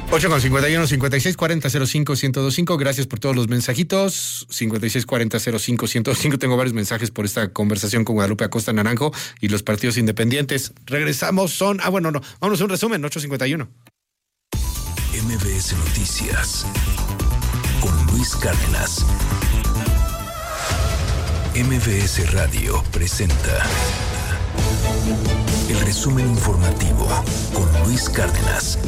8:51, 5640-05-1025. Gracias por todos los mensajitos. 5640-05-1025. Tengo varios mensajes por esta conversación con Guadalupe Acosta Naranjo y los partidos independientes. Regresamos, vámonos a un resumen, 8:51. MBS Noticias con Luis Cárdenas. MBS Radio presenta el resumen informativo con Luis Cárdenas.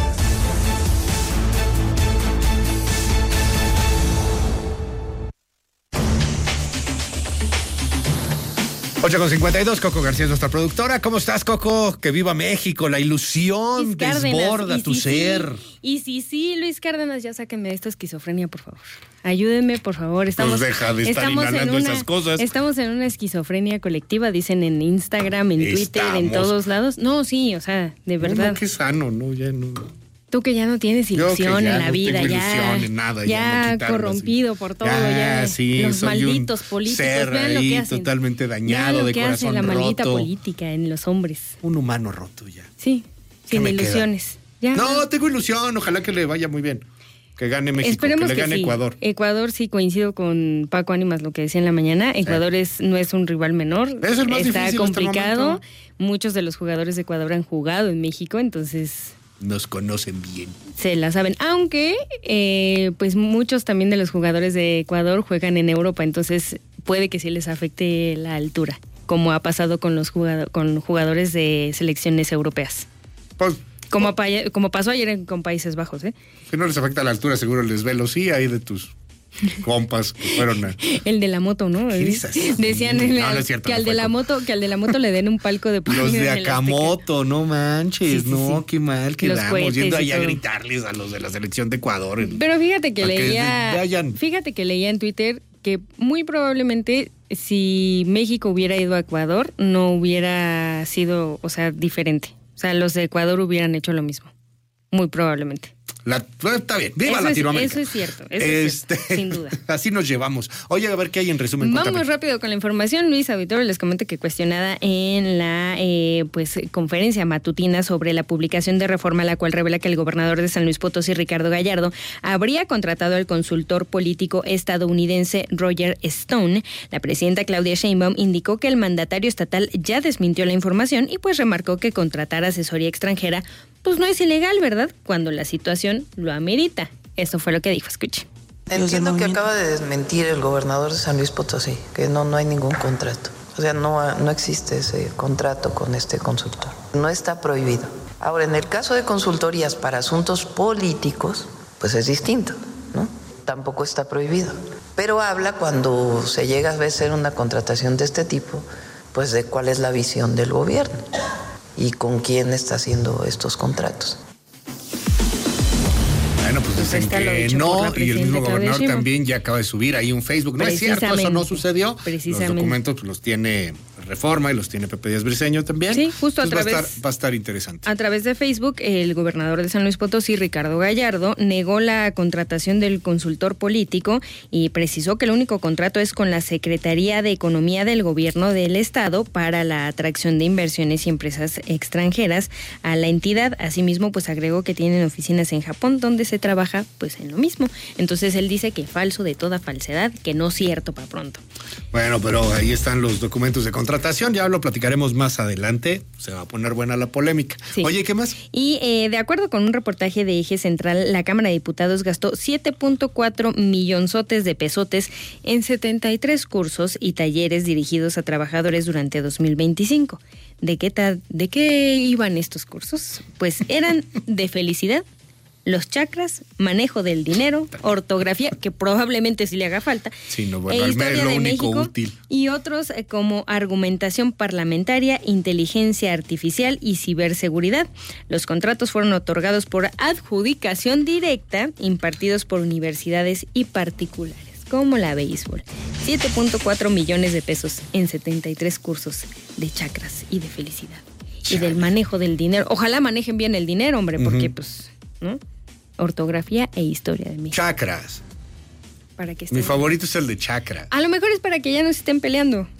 Ocho con 52, Coco García es nuestra productora. ¿Cómo estás, Coco? Que viva México, la ilusión desborda tu ser. Y sí, Luis Cárdenas, ya sáquenme de esta esquizofrenia, por favor. Ayúdenme, por favor. Pues deja de estar inhalando esas cosas. Estamos en una esquizofrenia colectiva, dicen en Instagram, en Twitter, en todos lados. No, sí, o sea, de verdad. No, qué sano, ¿no? Ya no. Tú que ya no tienes ilusión en la vida, ya ilusión en nada, ya corrompido por todo, ya sí, los malditos políticos, ser vean lo ahí que hacen. Totalmente dañado, de corazón roto. Hace la maldita política en los hombres. Un humano roto ya. Sí, sin ilusiones. Ya. No, tengo ilusión, ojalá que le vaya muy bien. Que gane México, esperemos que le gane sí. Ecuador. Ecuador, sí, coincido con Paco Ánimas, lo que decía en la mañana. Ecuador no es un rival menor. Es el más está difícil complicado. Hasta el momento. Muchos de los jugadores de Ecuador han jugado en México, entonces nos conocen bien. Se la saben. Aunque, pues muchos también de los jugadores de Ecuador juegan en Europa, entonces puede que sí les afecte la altura, como ha pasado con los jugadores de selecciones europeas. Pues, como pasó ayer con Países Bajos, ¿eh? Si no les afecta la altura, seguro les velo, sí, ahí de tus compas que fueron a... El de la moto, ¿no? Decían que al de la moto le den un palco de... Los de Acamoto, no manches, sí. Qué mal quedamos yendo ahí a gritarles a los de la selección de Ecuador. Pero fíjate que leía en Twitter que muy probablemente si México hubiera ido a Ecuador no hubiera sido, diferente. O sea, los de Ecuador hubieran hecho lo mismo. Muy probablemente. Está bien, viva Latinoamérica. Eso es cierto, sin duda. Así nos llevamos. Oye, a ver qué hay en resumen. Vamos rápido con la información. Luis Auditorio les comento que cuestionada en la conferencia matutina sobre la publicación de reforma, la cual revela que el gobernador de San Luis Potosí, Ricardo Gallardo, habría contratado al consultor político estadounidense Roger Stone, la presidenta Claudia Sheinbaum indicó que el mandatario estatal ya desmintió la información y pues remarcó que contratar asesoría extranjera pues no es ilegal, ¿verdad? Cuando la situación lo amerita. Eso fue lo que dijo, escuche. Entiendo que acaba de desmentir el gobernador de San Luis Potosí, que no hay ningún contrato. O sea, no existe ese contrato con este consultor. No está prohibido. Ahora, en el caso de consultorías para asuntos políticos, pues es distinto, ¿no? Tampoco está prohibido. Pero habla cuando se llega a ser una contratación de este tipo, pues de cuál es la visión del gobierno y con quién está haciendo estos contratos. Bueno, pues dicen que no, y el mismo gobernador también ya acaba de subir ahí un Facebook. No es cierto, eso no sucedió. Los documentos pues, los tiene Reforma y los tiene Pepe Díaz Briceño también. Sí, justo entonces va a estar interesante. A través de Facebook, el gobernador de San Luis Potosí, Ricardo Gallardo, negó la contratación del consultor político y precisó que el único contrato es con la Secretaría de Economía del Gobierno del Estado para la atracción de inversiones y empresas extranjeras a la entidad. Asimismo, pues agregó que tienen oficinas en Japón donde se trabaja pues en lo mismo. Entonces él dice que falso de toda falsedad, que no es cierto para pronto. Bueno, pero ahí están los documentos de contratación, ya lo platicaremos más adelante, se va a poner buena la polémica. Sí. Oye, ¿qué más? Y de acuerdo con un reportaje de Eje Central, la Cámara de Diputados gastó 7.4 millonzotes de pesotes en 73 cursos y talleres dirigidos a trabajadores durante 2025. ¿De qué iban estos cursos? Pues eran de felicidad, los chakras, manejo del dinero, ortografía, que probablemente sí le haga falta, sí, no, bueno, historia de México útil. Y otros como argumentación parlamentaria, inteligencia artificial y ciberseguridad. Los contratos fueron otorgados por adjudicación directa, impartidos por universidades y particulares, como la béisbol. 7.4 millones de pesos en 73 cursos de chakras y de felicidad. Y del manejo del dinero. Ojalá manejen bien el dinero, hombre, porque pues, ¿no? Ortografía e historia de México. Chakras. Para que mi favorito es el de chakra. A lo mejor es para que ya no se estén peleando.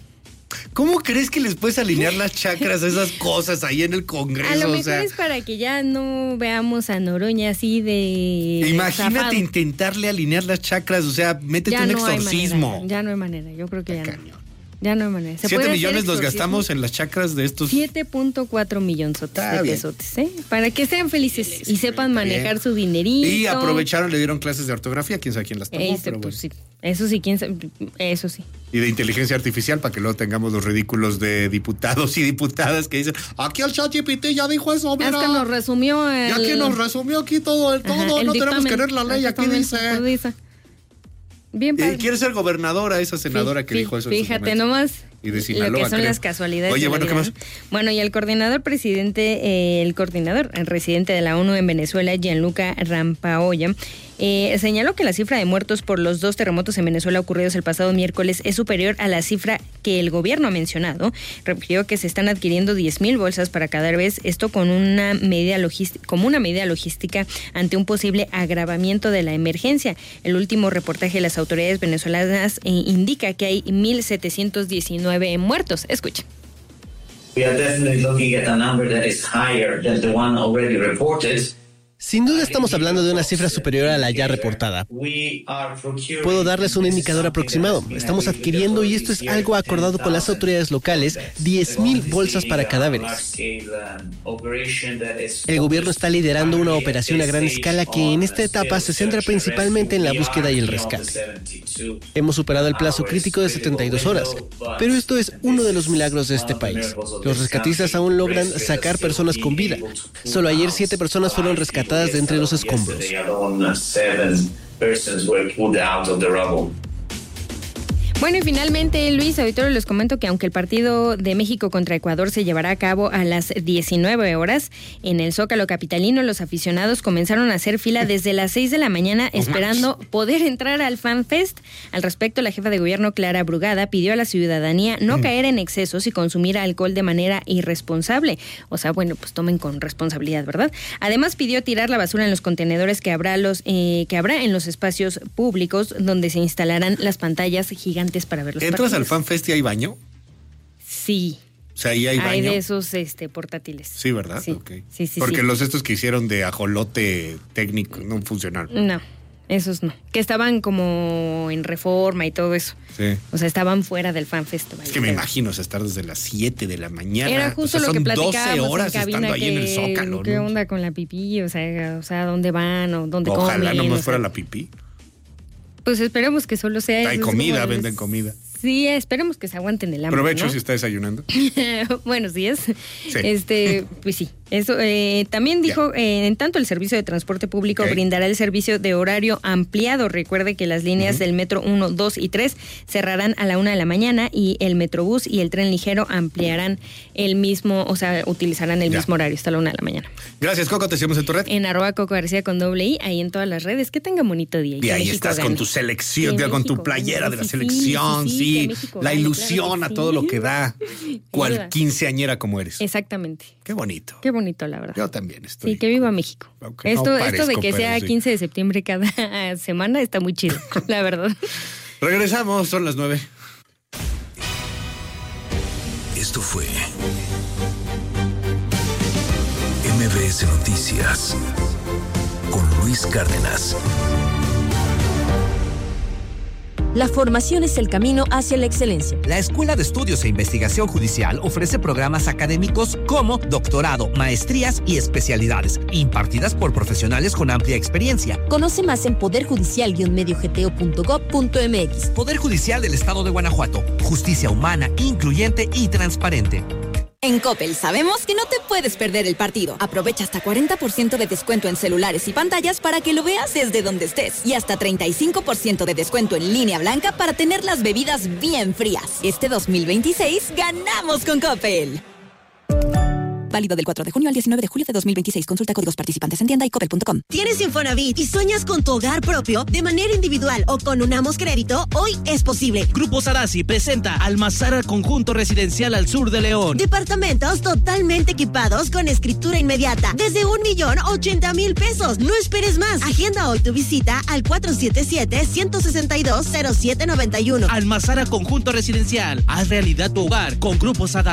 ¿Cómo crees que les puedes alinear las chakras a esas cosas ahí en el Congreso? A lo mejor es para que ya no veamos a Noroña así de... Imagínate zafado. intentarle alinear las chakras, o sea, métete un exorcismo. Ya no hay manera, yo creo que ya Cañón. no. Ya no hay manera. 7 millones los gastamos en las chakras de estos. 7.4 millones de pesotes, ¿eh? Para que sean felices y sepan manejar su dinerito. Y aprovecharon, le dieron clases de ortografía, quién sabe quién las tomó, pero bueno. Pues sí. Eso sí, eso sí. Y de inteligencia artificial para que luego tengamos los ridículos de diputados y diputadas que dicen, aquí el ChatGPT ya dijo eso, mira. Es que nos resumió Ya que nos resumió aquí todo, Ajá, no dictamen. tenemos que leer la ley, aquí dice. Bien padre. Quiere ser gobernadora esa senadora que dijo eso. Fíjate nomás. Y de Sinaloa, lo que son creo. las casualidades. Oye, bueno, ¿qué más? Bueno, y el coordinador residente de la ONU en Venezuela, Gianluca Rampaolla, señaló que la cifra de muertos por los 2 terremotos en Venezuela ocurridos el pasado miércoles es superior a la cifra que el gobierno ha mencionado. Refirió que se están adquiriendo 10,000 bolsas para cadáveres, esto como una medida logística ante un posible agravamiento de la emergencia. El último reportaje de las autoridades venezolanas indica que hay 1,719 muertos. Escuchen. We are definitely looking at a number that is higher than the one already reported. Sin duda estamos hablando de una cifra superior a la ya reportada. Puedo darles un indicador aproximado. Estamos adquiriendo, y esto es algo acordado con las autoridades locales, 10,000 bolsas para cadáveres. El gobierno está liderando una operación a gran escala que en esta etapa se centra principalmente en la búsqueda y el rescate. Hemos superado el plazo crítico de 72 horas, pero esto es uno de los milagros de este país. Los rescatistas aún logran sacar personas con vida. Solo ayer 7 personas fueron rescatadas de entre los escombros. Bueno, y finalmente, Luis Auditorio, les comento que aunque el partido de México contra Ecuador se llevará a cabo a las 19 horas, en el Zócalo capitalino los aficionados comenzaron a hacer fila desde las 6 de la mañana esperando poder entrar al FanFest. Al respecto, la jefa de gobierno, Clara Brugada, pidió a la ciudadanía no caer en excesos y consumir alcohol de manera irresponsable. O sea, bueno, pues tomen con responsabilidad, ¿verdad? Además, pidió tirar la basura en los contenedores que habrá en los espacios públicos donde se instalarán las pantallas gigantes para ver los ¿Entras partidos. al FanFest y hay baño? Sí. O sea, ahí hay baño. Hay de esos portátiles. Sí, ¿verdad? Sí. Okay. Sí. Porque los estos que hicieron de ajolote técnico no funcionaron. No, esos no. Que estaban como en Reforma y todo eso. Sí. O sea, estaban fuera del FanFest. Es que me imagino, o sea, estar desde las 7 de la mañana. Era justo o sea, lo que son platicábamos 12 horas en cabina, estando ahí en el Zócalo. ¿qué ¿no? onda con la pipí? O sea, ¿dónde van o dónde comen? Ojalá nomás o fuera sea, la pipí. Pues esperemos que solo sea Hay eso. comida, como venden comida. Sí, esperemos que se aguanten el hambre. Provecho ¿no? si está desayunando. Buenos días. Sí. Pues sí. Eso también dijo, en tanto el servicio de transporte público brindará el servicio de horario ampliado. Recuerde que las líneas del metro 1, 2 y 3 cerrarán a la 1 de la mañana y el metrobús y el tren ligero ampliarán el mismo, o sea, utilizarán el mismo horario hasta la 1 de la mañana. Gracias, Coco. Te seguimos en tu red. En @CocoGarcía con .i, ahí en todas las redes. Que tengan bonito día. Y ahí estás con tu selección, con tu playera de la selección, sí. La ilusión claro, a todo lo que da. Cual Ayuda. quinceañera como eres. Exactamente. Qué bonito. Qué bonito, la verdad. Yo también estoy. Sí, que viva México. Aunque Esto no de parezco, que sea pero sí. 15 de septiembre cada semana está muy chido, la verdad. Regresamos, son las 9. Esto fue MBS Noticias con Luis Cárdenas. La formación es el camino hacia la excelencia. La Escuela de Estudios e Investigación Judicial ofrece programas académicos como doctorado, maestrías y especialidades, impartidas por profesionales con amplia experiencia. Conoce más en poderjudicial-mediogto.gov.mx. Poder Judicial del Estado de Guanajuato. Justicia humana, incluyente y transparente. En Coppel sabemos que no te puedes perder el partido. Aprovecha hasta 40% de descuento en celulares y pantallas para que lo veas desde donde estés. Y hasta 35% de descuento en línea blanca para tener las bebidas bien frías. Este 2026 ganamos con Coppel. Válido del 4 de junio al 19 de julio de 2026. Consulta códigos participantes en tienda y coppel.com. ¿Tienes Infonavit y sueñas con tu hogar propio de manera individual o con Unamos Crédito? Hoy es posible. Grupo Sadasi presenta Almazara Conjunto Residencial al sur de León. Departamentos totalmente equipados con escritura inmediata. Desde 1,080,000 pesos. No esperes más. Agenda hoy tu visita al 477-162-0791. Almazara Conjunto Residencial. Haz realidad tu hogar con Grupo Sadasi.